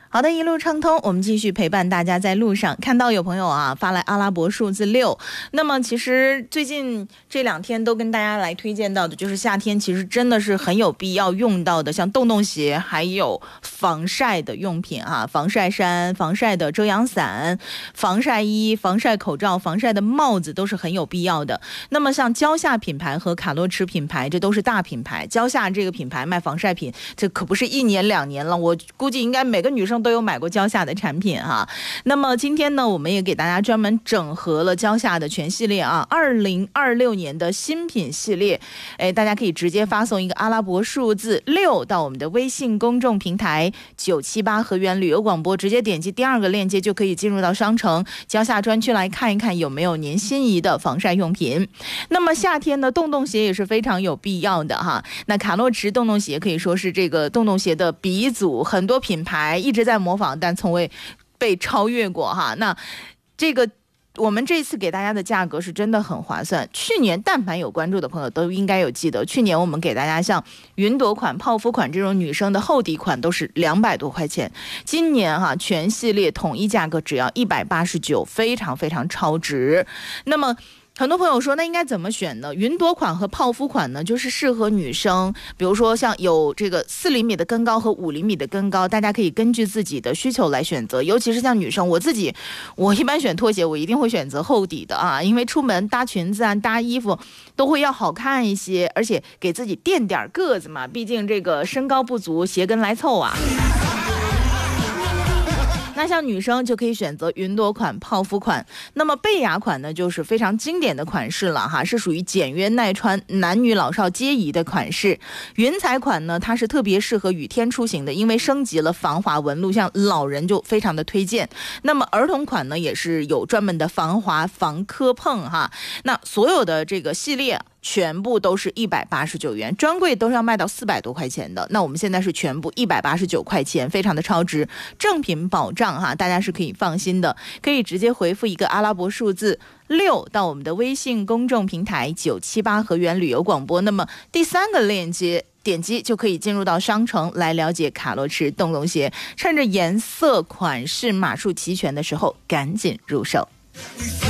好的，一路畅通，我们继续陪伴大家在路上。看到有朋友啊发来阿拉伯数字6，那么其实最近这2天都跟大家来推荐到的就是夏天其实真的是很有必要用到的，像洞洞鞋，还有防晒的用品啊，防晒衫、防晒的遮阳伞、防晒衣、防晒口罩、防晒的帽子都是很有必要的。那么像蕉下品牌和卡洛驰品牌，这都是大品牌。蕉下这个品牌卖防晒品，这可不是1年2年了，我估计应该每个女生都有买过蕉下的产品啊。那么今天呢，我们也给大家专门整合了蕉下的全系列啊，2026年的新品系列，大家可以直接发送一个阿拉伯数字6到我们的微信公众平台978河源旅游广播，直接点击第2个链接就可以进入到商城蕉下专区来看一看有没有您心仪的防晒用品。那么夏天的洞洞鞋也是非常有必要的哈。那卡洛驰洞洞鞋可以说是这个洞洞鞋的鼻祖，很多品牌一直在模仿，但从未被超越过哈。那这个我们这次给大家的价格是真的很划算。去年但凡有关注的朋友都应该有记得，去年我们给大家像云朵款、泡芙款这种女生的厚底款都是200多块钱，今年哈全系列统一价格只要189，非常非常超值。那么很多朋友说那应该怎么选呢？云朵款和泡芙款呢就是适合女生，比如说像有这个4厘米的跟高和5厘米的跟高，大家可以根据自己的需求来选择。尤其是像女生，我一般选拖鞋，我一定会选择厚底的啊，因为出门搭裙子啊、搭衣服都会要好看一些，而且给自己垫点个子嘛，毕竟这个身高不足，鞋跟来凑啊。那像女生就可以选择云朵款、泡芙款。那么贝雅款呢，就是非常经典的款式了哈，是属于简约耐穿、男女老少皆宜的款式。云彩款呢，它是特别适合雨天出行的，因为升级了防滑纹路，像老人就非常的推荐。那么儿童款呢，也是有专门的防滑、防磕碰哈。那所有的这个系列全部都是189元，专柜都是要卖到400多块钱的。那我们现在是全部189块钱，非常的超值，正品保障哈，大家是可以放心的。可以直接回复一个阿拉伯数字6到我们的微信公众平台978河源旅游广播，那么第3个链接点击就可以进入到商城来了解卡洛驰洞洞鞋，趁着颜色、款式、码数齐全的时候赶紧入手。